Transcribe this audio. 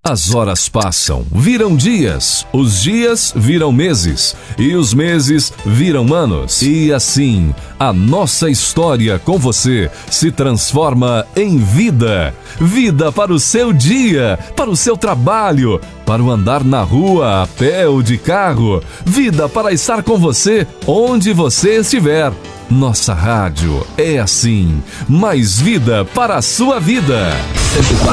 As horas passam, viram dias, os dias viram meses e os meses viram anos. E assim, a nossa história com você se transforma em vida. Vida para o seu dia, para o seu trabalho, para o andar na rua, a pé ou de carro. Vida para estar com você onde você estiver. Nossa rádio é assim, mais vida para a sua vida. 104,9